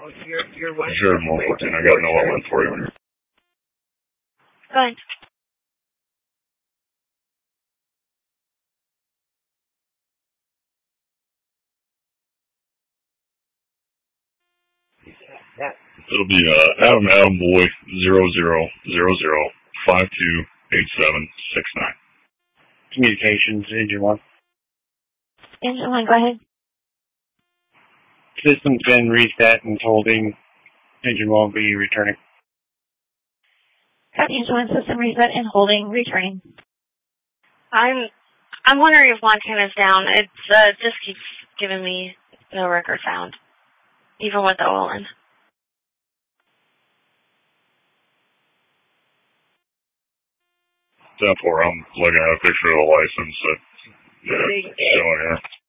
Oh, you're what? Sure, more 14. I got no outlet for you. Go ahead. Yeah. It'll be Adam Boy 0000528769. Communications, Engine 1. Engine 1, go ahead. System's been reset and holding. Engine 1 will be returning. Got Engine 1 system reset and holding, returning. I'm wondering if Montana's down. It just keeps giving me no record found, even with the oil in. 10-4, I'm looking at a picture of the license that's showing here.